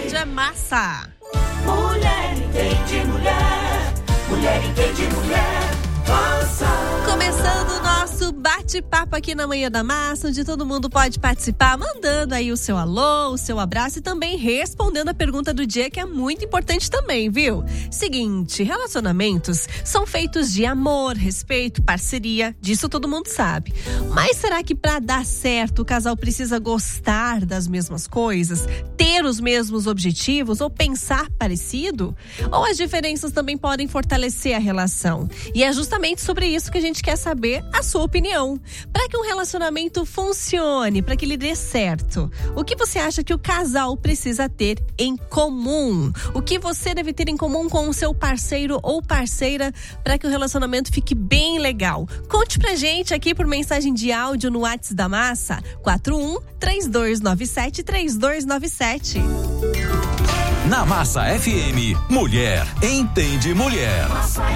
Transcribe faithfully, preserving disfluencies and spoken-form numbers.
Tarde é massa. Mulher entende mulher, mulher entende mulher, massa. Começando o nosso bate-papo aqui na Manhã da Massa, onde todo mundo pode participar, mandando aí o seu alô, o seu abraço e também respondendo a pergunta do dia, que é muito importante também, viu? Seguinte, relacionamentos são feitos de amor, respeito, parceria, disso todo mundo sabe. Mas será que para dar certo o casal precisa gostar das mesmas coisas, ter os mesmos objetivos ou pensar parecido? Ou as diferenças também podem fortalecer a relação? E é justamente sobre isso que a gente quer saber a sua opinião. Para que um relacionamento funcione, para que ele dê certo, o que você acha que o casal precisa ter em comum? O que você deve ter em comum com o seu parceiro ou parceira para que o relacionamento fique bem legal? Conte pra gente aqui por mensagem de áudio no WhatsApp da Massa, quatro um três dois nove sete três dois nove sete. Na Massa F M, mulher entende mulher. Massa